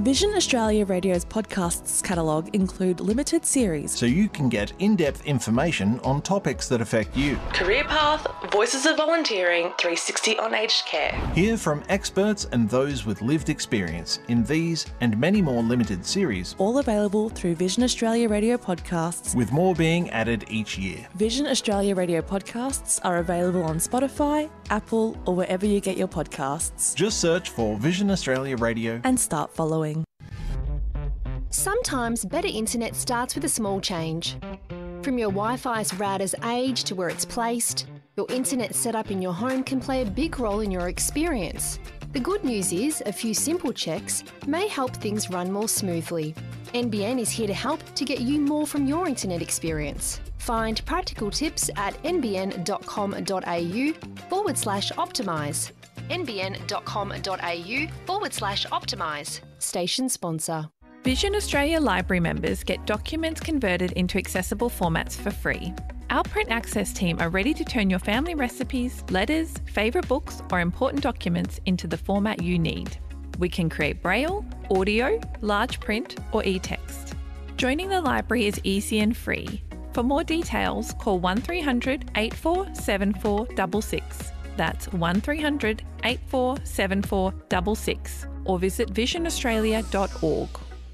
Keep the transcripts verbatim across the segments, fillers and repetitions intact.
Vision Australia Radio's podcasts catalogue include limited series, so you can get in-depth information on topics that affect you. Career Path, Voices of Volunteering, three sixty on aged care. Hear from experts and those with lived experience in these and many more limited series. All available through Vision Australia Radio podcasts, with more being added each year. Vision Australia Radio podcasts are available on Spotify, Apple, or wherever you get your podcasts. Just search for Vision Australia Radio and start following. Sometimes better internet starts with a small change. From your Wi-Fi's router's age to where it's placed, your internet setup in your home can play a big role in your experience. The good news is a few simple checks may help things run more smoothly. N B N is here to help to get you more from your internet experience. Find practical tips at nbn.com.au forward slash optimise. nbn.com.au forward slash optimise. Station sponsor. Vision Australia Library members get documents converted into accessible formats for free. Our print access team are ready to turn your family recipes, letters, favourite books or important documents into the format you need. We can create Braille, audio, large print or e-text. Joining the library is easy and free. For more details, call one three hundred, eight four seven four six six. That's one three hundred, eight four seven four six six or visit vision australia dot org.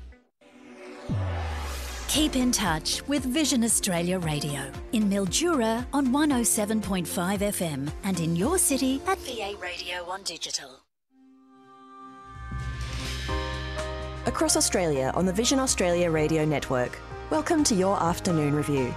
Keep in touch with Vision Australia Radio in Mildura on one oh seven point five F M and in your city at V A Radio on digital. Across Australia on the Vision Australia Radio Network. Welcome to your afternoon review.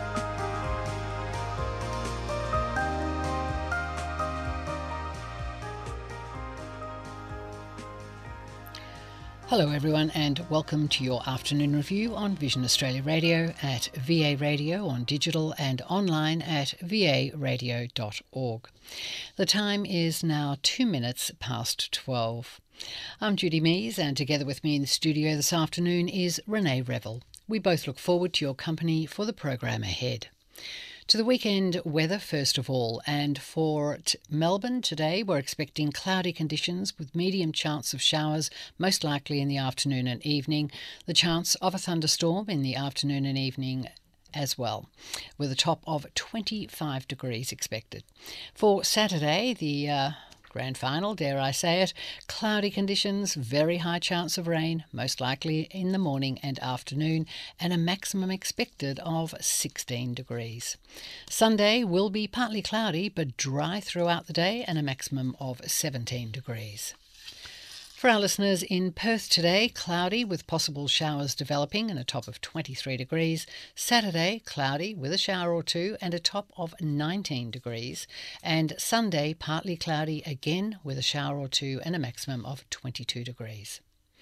Hello everyone and welcome to your afternoon review on Vision Australia Radio at V A Radio on digital and online at v a radio dot org. The time is now two minutes past twelve. I'm Judy Mees and together with me in the studio this afternoon is Renee Revel. We both look forward to your company for the program ahead. To the weekend weather first of all, and for t- Melbourne today we're expecting cloudy conditions with medium chance of showers, most likely in the afternoon and evening, the chance of a thunderstorm in the afternoon and evening as well, with a top of twenty-five degrees expected. For Saturday, the uh, grand final, dare I say it, cloudy conditions, very high chance of rain, most likely in the morning and afternoon, and a maximum expected of sixteen degrees. Sunday will be partly cloudy but dry throughout the day and a maximum of seventeen degrees. For our listeners in Perth today, cloudy with possible showers developing and a top of twenty-three degrees. Saturday, cloudy with a shower or two and a top of nineteen degrees. And Sunday, partly cloudy again with a shower or two and a maximum of twenty-two degrees.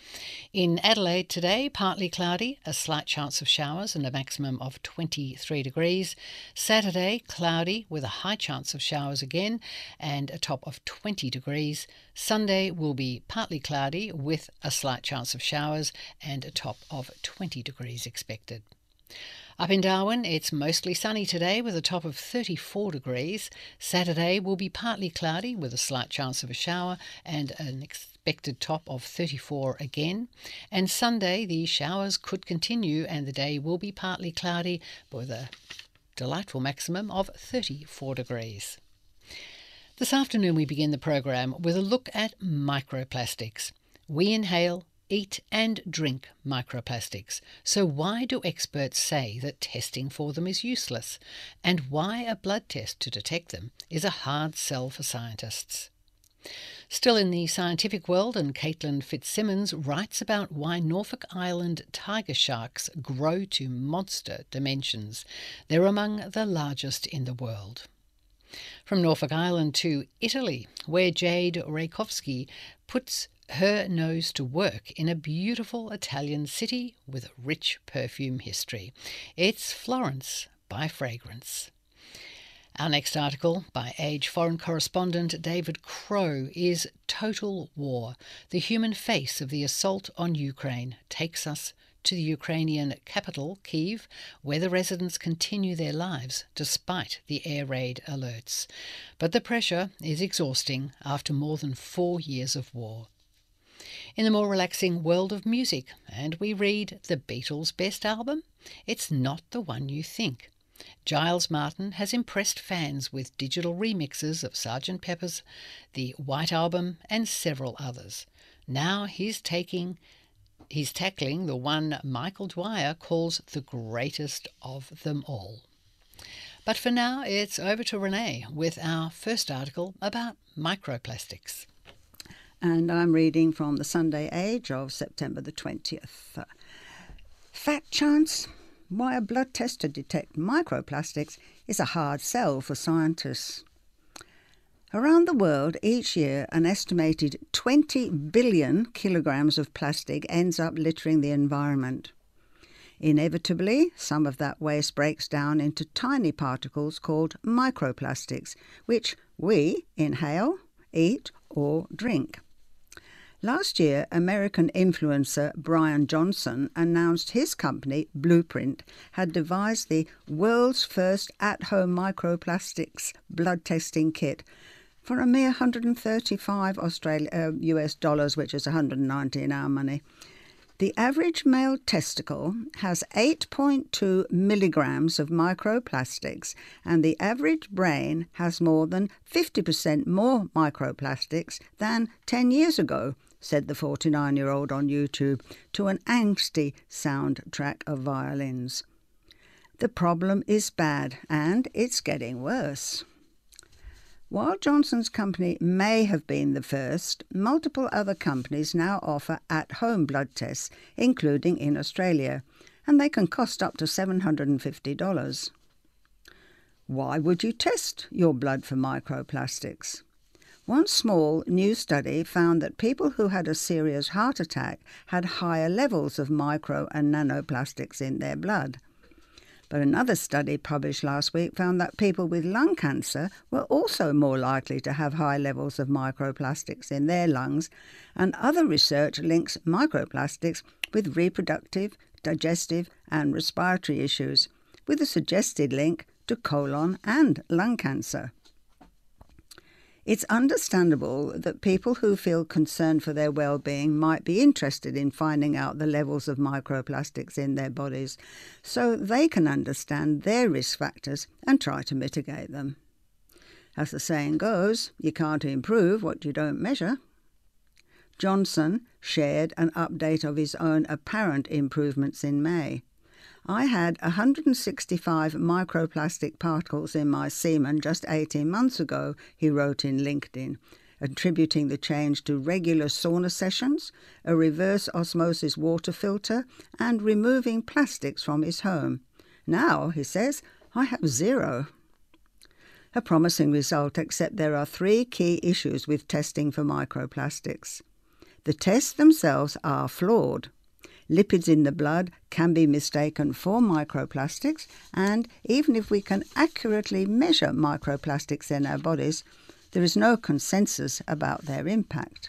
In Adelaide today, partly cloudy, a slight chance of showers and a maximum of twenty-three degrees. Saturday, cloudy with a high chance of showers again and a top of twenty degrees. Sunday will be partly cloudy with a slight chance of showers and a top of twenty degrees expected. Up in Darwin, it's mostly sunny today with a top of thirty-four degrees. Saturday will be partly cloudy with a slight chance of a shower and an expected top of thirty-four again. And Sunday, the showers could continue and the day will be partly cloudy with a delightful maximum of thirty-four degrees. This afternoon we begin the program with a look at microplastics. We inhale, eat and drink microplastics. So why do experts say that testing for them is useless? And why a blood test to detect them is a hard sell for scientists? Still in the scientific world, and Caitlin Fitzsimmons writes about why Norfolk Island tiger sharks grow to monster dimensions. They're among the largest in the world. From Norfolk Island to Italy, where Jade Rakowski puts her nose to work in a beautiful Italian city with rich perfume history. It's Florence by fragrance. Our next article by Age foreign correspondent David Crow is Total War. The human face of the assault on Ukraine takes us to the Ukrainian capital, Kyiv, where the residents continue their lives despite the air raid alerts. But the pressure is exhausting after more than four years of war. In the more relaxing world of music, and we read the Beatles' best album? It's not the one you think. Giles Martin has impressed fans with digital remixes of Sergeant Pepper's, the White Album and several others. Now he's taking, he's tackling the one Michael Dwyer calls the greatest of them all. But for now, it's over to Renee with our first article about microplastics. And I'm reading from the Sunday Age of September the twentieth. Fat chance? Why a blood test to detect microplastics is a hard sell for scientists. Around the world, each year, an estimated twenty billion kilograms of plastic ends up littering the environment. Inevitably, some of that waste breaks down into tiny particles called microplastics, which we inhale, eat, or drink. Last year, American influencer Brian Johnson announced his company, Blueprint, had devised the world's first at-home microplastics blood testing kit for a mere one hundred thirty-five Australia, uh, U S dollars, which is one hundred ninety in our money. The average male testicle has eight point two milligrams of microplastics, and the average brain has more than fifty percent more microplastics than ten years ago, said the forty-nine-year-old on YouTube to an angsty soundtrack of violins. The problem is bad, and it's getting worse. While Johnson's company may have been the first, multiple other companies now offer at-home blood tests, including in Australia, and they can cost up to seven hundred fifty dollars. Why would you test your blood for microplastics? One small new study found that people who had a serious heart attack had higher levels of micro and nanoplastics in their blood. But another study published last week found that people with lung cancer were also more likely to have high levels of microplastics in their lungs, and other research links microplastics with reproductive, digestive and respiratory issues, with a suggested link to colon and lung cancer. It's understandable that people who feel concerned for their well-being might be interested in finding out the levels of microplastics in their bodies so they can understand their risk factors and try to mitigate them. As the saying goes, you can't improve what you don't measure. Johnson shared an update of his own apparent improvements in May. I had one hundred sixty-five microplastic particles in my semen just eighteen months ago, he wrote in LinkedIn, attributing the change to regular sauna sessions, a reverse osmosis water filter, and removing plastics from his home. Now, he says, I have zero. A promising result, except there are three key issues with testing for microplastics. The tests themselves are flawed. Lipids in the blood can be mistaken for microplastics, and even if we can accurately measure microplastics in our bodies, there is no consensus about their impact.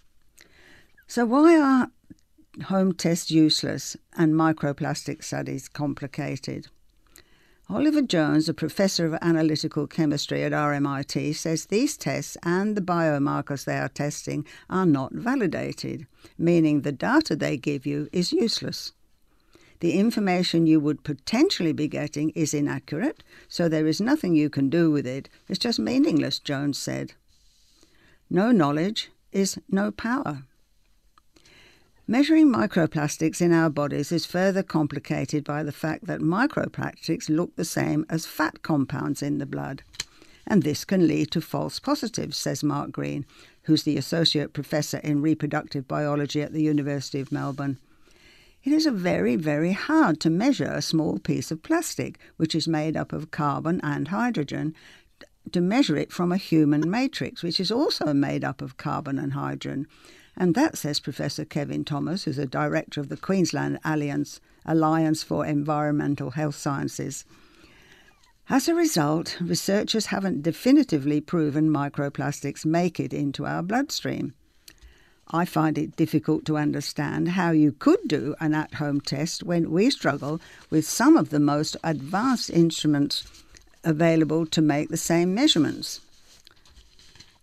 So why are home tests useless and microplastic studies complicated? Oliver Jones, a professor of analytical chemistry at R M I T, says these tests and the biomarkers they are testing are not validated, meaning the data they give you is useless. The information you would potentially be getting is inaccurate, so there is nothing you can do with it. It's just meaningless, Jones said. No knowledge is no power. Measuring microplastics in our bodies is further complicated by the fact that microplastics look the same as fat compounds in the blood. And this can lead to false positives, says Mark Green, who's the Associate Professor in Reproductive Biology at the University of Melbourne. It is very, very hard to measure a small piece of plastic, which is made up of carbon and hydrogen, to measure it from a human matrix, which is also made up of carbon and hydrogen. And that, says Professor Kevin Thomas, who's a director of the Queensland Alliance, Alliance for Environmental Health Sciences. As a result, researchers haven't definitively proven microplastics make it into our bloodstream. I find it difficult to understand how you could do an at-home test when we struggle with some of the most advanced instruments available to make the same measurements.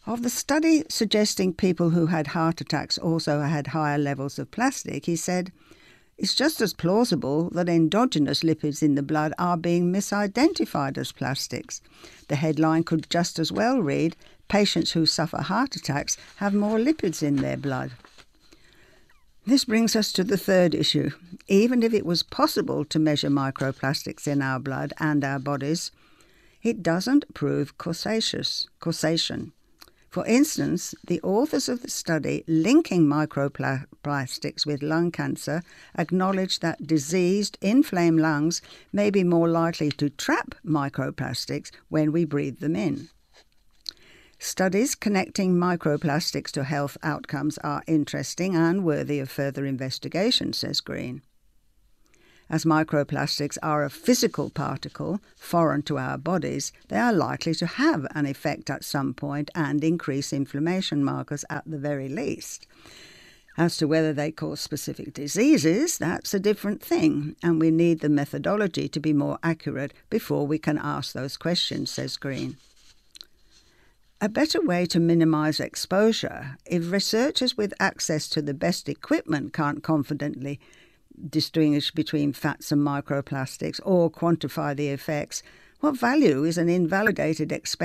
Of the study suggesting people who had heart attacks also had higher levels of plastic, he said, "It's just as plausible that endogenous lipids in the blood are being misidentified as plastics. The headline could just as well read, 'Patients who suffer heart attacks have more lipids in their blood.'" This brings us to the third issue. Even if it was possible to measure microplastics in our blood and our bodies, it doesn't prove causation. For instance, the authors of the study linking microplastics with lung cancer acknowledged that diseased, inflamed lungs may be more likely to trap microplastics when we breathe them in. Studies connecting microplastics to health outcomes are interesting and worthy of further investigation, says Green. As microplastics are a physical particle foreign to our bodies, they are likely to have an effect at some point and increase inflammation markers at the very least. As to whether they cause specific diseases, that's a different thing, and we need the methodology to be more accurate before we can ask those questions, says Green. A better way to minimise exposure, if researchers with access to the best equipment can't confidently distinguish between fats and microplastics or quantify the effects, what value is an invalidated expense